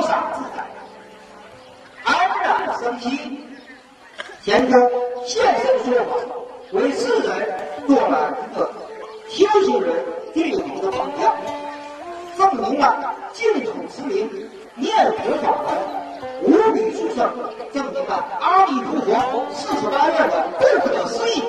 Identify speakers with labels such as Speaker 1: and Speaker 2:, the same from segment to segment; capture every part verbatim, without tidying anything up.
Speaker 1: 翱翔自在，安然生息。天空现身说法，为世人做了一个修行人最好的榜样，证明了净土之名念佛法门无比殊胜，证明了阿弥陀佛四十八愿的不可思议。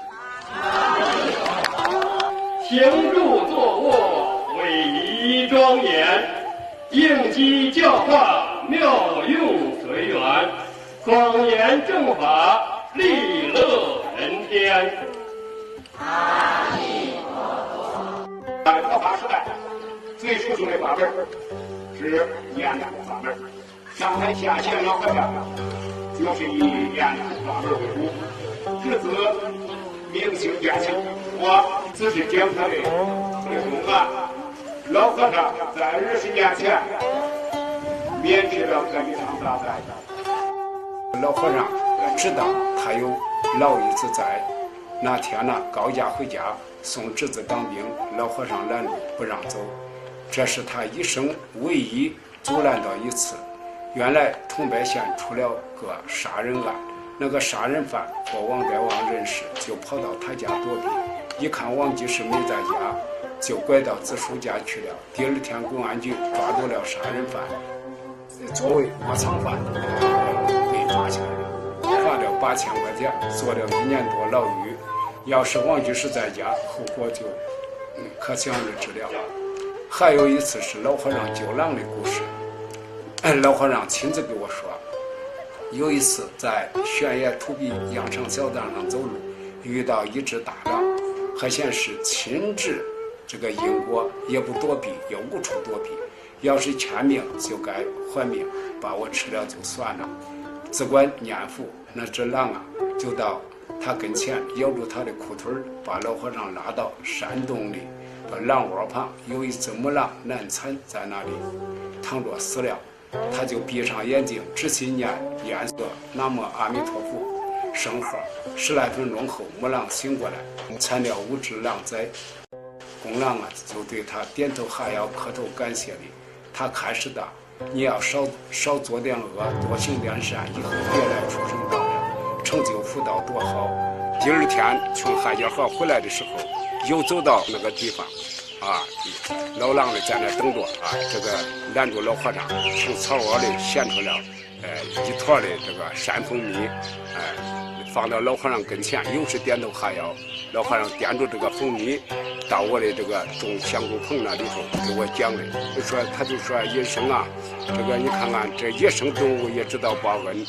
Speaker 2: 行住坐卧伟仪庄严，应机教化妙用随缘，广言正法利乐人天。
Speaker 3: 阿弥陀佛。
Speaker 4: 在佛法时代，最殊胜的法门是念佛法门。上台下线老和尚就是以念佛法门为主，至此明心见性。我只是讲他的内容啊。老和尚在二十年前免去了这一场大灾。老和尚知道他有老一子在，那天呢，高家回家送侄子当兵，老和尚拦住不让走，这是他一生唯一阻拦到一次。原来桐柏县出了个杀人案，那个杀人犯和王德旺认识，就跑到他家躲避，一看王居士没在家，就拐到子叔家去了。第二天公安局抓住了杀人犯，作为窝藏犯被抓起来了，罚了八千块钱，坐了一年多牢狱。要是王居士在家，后果就可想而知了。还有一次是老和尚救狼的故事，老和尚亲自给我说，有一次在悬崖土壁羊肠小道上走路，遇到一只大狼，还显示亲治这个因果，也不躲避，也无处躲避，要是欠命就该还命，把我吃了就算了。只管念佛，那只狼啊就到他跟前咬住他的裤腿，把老和尚拉到山洞里，把狼窝旁有一只母狼难产在那里躺着死了，他就闭上眼睛直心念念诵南无阿弥陀佛圣号，十来分钟后母狼醒过来，产了五只狼崽。公狼啊就对他点头哈腰磕头感谢礼，他开始的你要少少做点恶，多行点善，以后别来出生道人，成就福道多好。第二天从海家河回来的时候，又走到那个地方啊，老狼的在那等着啊，这个拦住老和尚，从草窝里衔出了呃一坨的这个山蜂蜜，哎、呃，放到老和尚跟前，又是点头哈腰。老和尚掂住这个蜂蜜，到我的这个种香菇棚那里头给我讲的，就说他就说野生啊，这个你看看这野生动物也知道报恩。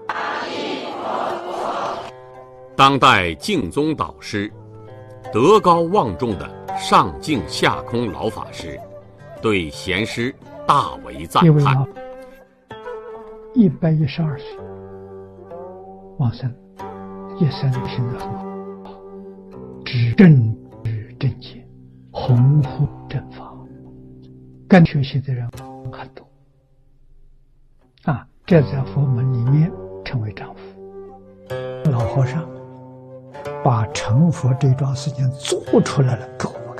Speaker 5: 当代净宗导师、德高望重的上净下空老法师，对贤师大为赞叹。
Speaker 6: 一百一十二岁往生，一生行得很好，知正知正见，弘护正法，跟学习的人很多啊，这在佛门里面称为丈夫。老和尚把成佛这桩事情做出来了给我们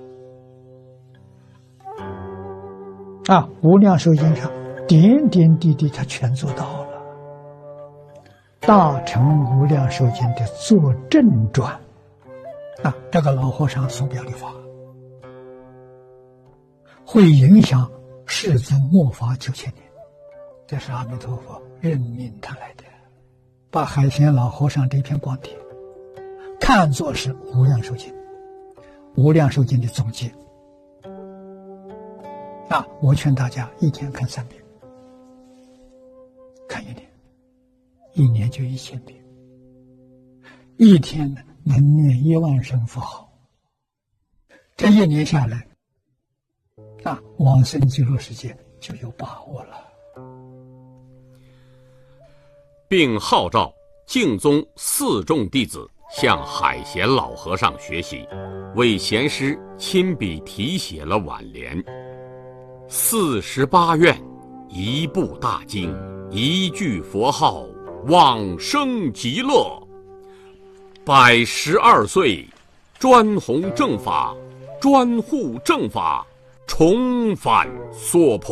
Speaker 6: 看啊，无量寿经上点点滴滴他全做到了。大乘无量寿经的作正传啊，这个老和尚所表的法会影响世尊末法九千年，这是阿弥陀佛任命他来的，把海鲜老和尚这篇光碟看作是无量寿经，无量寿经的总结啊！我劝大家一天看三遍，看一年，一年就一千遍，一天能念一万声佛号，这一年下来啊，往生极乐世界就有把握了。
Speaker 5: 并号召净宗四众弟子向海贤老和尚学习，为贤师亲笔题写了挽联：四十八愿，一部大经，一句佛号，往生极乐。百十二岁，专弘正法，专护正法，重返娑婆。